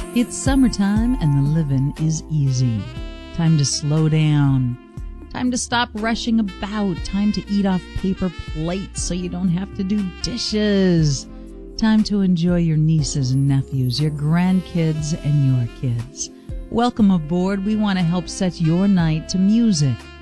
It's summertime and the living is easy. Time to slow down. Time to stop rushing about. Time to eat off paper plates so you don't have to do dishes. Time to enjoy your nieces and nephews, your grandkids and your kids. Welcome aboard. We want to help set your night to music,